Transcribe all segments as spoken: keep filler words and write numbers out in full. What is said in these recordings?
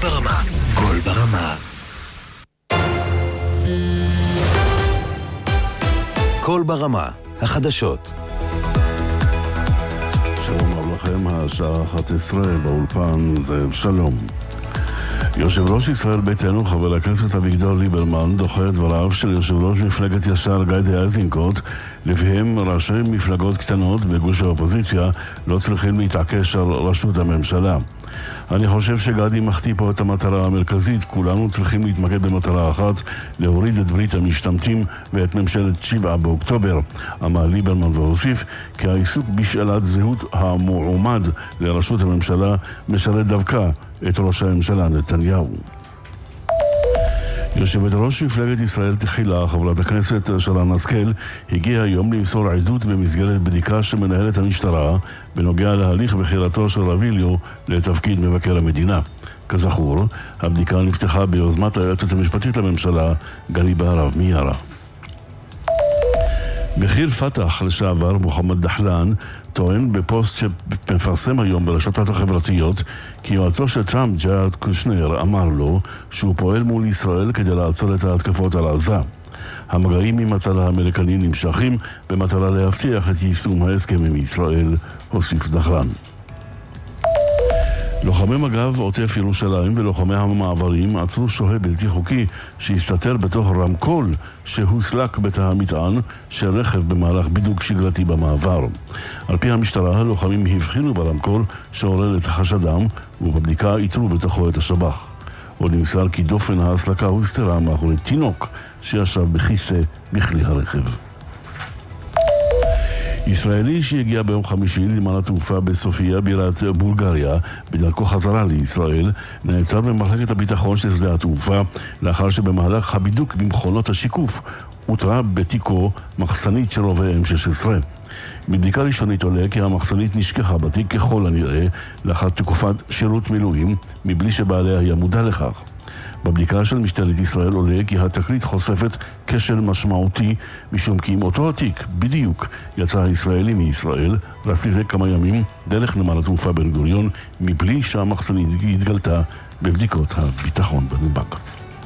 ברמה. קול ברמה. קול ברמה, החדשות. שלום רב לכם, השעה אחת עשרה באולפן, זאב שלום. יושב ראש ישראל ביתנו, חבר הכנסת אביגדור ליברמן, דוחה את דבריו של יושב ראש מפלגת ישר גדי איזנקוט, לפיהם ראשי מפלגות קטנות בגוש האופוזיציה לא צריכים להתעקש על ראשות הממשלה. אני חושב שגדי מחטיא פה את המטרה המרכזית. כולנו צריכים להתמקד במטרה אחת, להוריד את ברית המשתמטים ואת ממשלת שבעה באוקטובר, אמר ליברמן, והוסיף כי העיסוק בשאלת זהות המועמד לראשות הממשלה משרת דווקא את ראש הממשלה נתניהו. יושבת ראש מפלגת ישראל תחילה, חברת הכנסת שרן השכל, הגיעה היום למסור עדות במסגרת בדיקה שמנהלת המשטרה בנוגע להליך בחירתו של רביליו לתפקיד מבקר המדינה. כזכור, הבדיקה נפתחה ביוזמת היועצת המשפטית לממשלה גלי בהרב מיארה. בכיר פתח לשעבר מוחמד דחלן טוען בפוסט שמפרסם היום ברשתות החברתיות כי יועצו של טראמפ ג'ארד קושנר אמר לו שהוא פועל מול ישראל כדי לעצור את ההתקפות על עזה. המגעים עם הצד האמריקני נמשכים במטרה להבטיח את יישום ההסכם עם ישראל, הוסיף דחלן. לוחמי מג"ב עוטף ירושלים ולוחמי המעברים עצרו שוהה בלתי חוקי שהסתתר בתוך רמקול שהוסלק בתא המטען של רכב במהלך בידוק שגרתי במעבר. על פי המשטרה, הלוחמים הבחינו ברמקול שעורר את חשדם, ובבדיקה איתרו בתוכו את השב"ח. עוד נמסר כי דופן ההסלקה הוסתרה מאחורי תינוק שישב בכיסא בכלי הרכב. ישראלי שהגיע ביום חמישי לנמל התעופה בסופיה בירת בולגריה בדרכו חזרה לישראל נעצר במחלקת הביטחון של שדה התעופה לאחר שבמהלך הבידוק במכונות השיקוף הותרה בתיקו מחסנית של רובה אם שש עשרה. מבדיקה ראשונית עולה כי המחסנית נשכחה בתיק ככל הנראה לאחר תקופת שירות מילואים מבלי שבעליה היה מודע לכך. בבדיקה של משטרת ישראל עולה כי התקרית חושפת כשל משמעותי משום כי עם אותו התיק בדיוק יצא הישראלי מישראל רק לפני כמה ימים דרך נמל התעופה בן גוריון מבלי שהמחסנית התגלתה בבדיקות הביטחון בנתב"ג.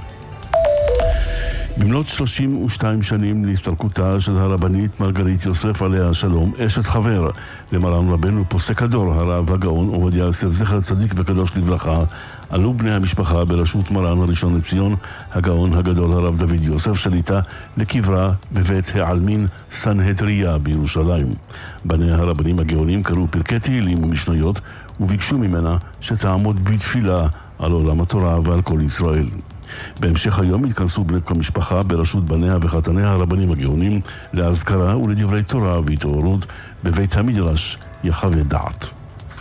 במלאת שלושים ושתיים שנים להסתלקותה של הרבנית מרגלית יוסף עליה השלום, אשת חבר למרן רבנו פוסק הדור הרב הגאון עובדיה יוסף זכר צדיק וקדוש לברכה, עלו בני המשפחה בראשות מרן הראשון לציון הגאון הגדול הרב דוד יוסף שליטה לקברה בבית העלמין סנהדריה בירושלים. בני הרבנים הגאונים קראו פרקי תהילים ומשניות וביקשו ממנה שתעמוד בתפילה על עולם התורה ועל כל ישראל. בהמשך היום התכנסו בני המשפחה בראשות בניה וחתניה הרבנים הגאונים להזכרה ולדברי תורה והתעוררות בבית המדרש יחווה דעת.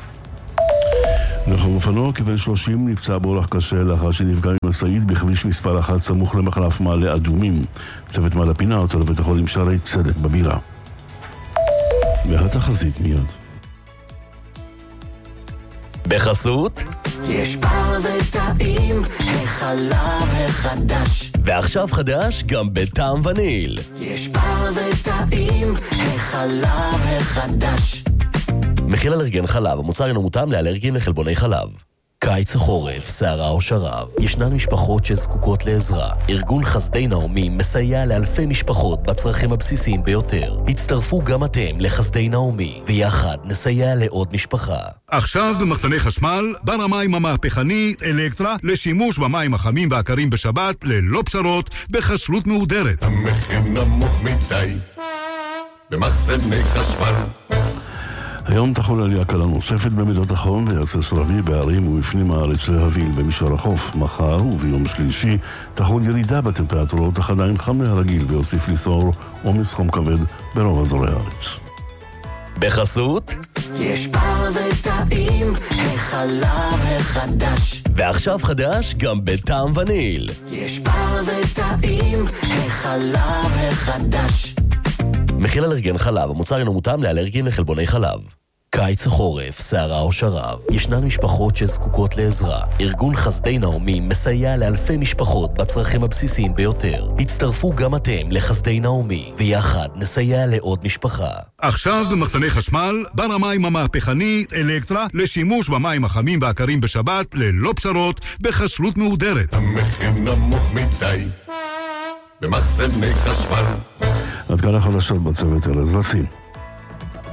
רוכב אופנוע כבן שלושים נפצע באורח קשה לאחר שנפגע ממשאית בכביש מספר אחת סמוך למחלף מעלה אדומים. צוות מעלה פינה אותו לבית החולים שערי צדק בבירה. והתחזית מיד. בחסות יש בר וטעים, החלב החדש. ועכשיו חדש גם בטעם וניל. יש בר וטעים, החלב החדש. מכיל אלרגן חלב, המוצר אינו מותאם לאלרגים לחלבוני חלב. קיץ החורף, סערה או שרב, ישנן משפחות שזקוקות לעזרה. ארגון חסדי נעמי מסייע לאלפי משפחות בצרכים הבסיסיים ביותר. הצטרפו גם אתם לחסדי נעמי, ויחד נסייע לעוד משפחה. עכשיו במחסני חשמל, בר המים המהפכני אלקטרה לשימוש במים החמים והקרים בשבת ללא פשרות בכשרות מהודרת. המחיר נמוך מדי במחסני חשמל. היום תחול עלייה קלה נוספת במידות החום ויעשה סרבי בערים ובפנים הארץ להביל במישור החוף. מחר וביום שלישי תחול ירידה בטמפרטורות אך עדיין חם מהרגיל ויוסיף ליצור עומס חום כבד ברוב אזורי הארץ. בחסות יש בר וטעים, החלב החדש. ועכשיו חדש גם בטעם וניל. יש בר וטעים, החלב החדש. מכיל אלרגן חלב, המוצר אינו מותאם לאלרגים לחלבוני חלב. קיץ החורף, סערה או שרב. ישנן משפחות שזקוקות לעזרה. ארגון חסדי נעמי מסייע לאלפי משפחות בצרכים הבסיסיים ביותר. הצטרפו גם אתם לחסדי נעמי, ויחד נסייע לעוד משפחה. עכשיו במחסני חשמל, בר המים המהפכנית אלקטרה לשימוש במים החמים והקרים בשבת ללא פשרות בכשרות מהודרת. המחיר נמוך מדי במחסני חשמל. עד כאן החדשות בצוות ארז לסים.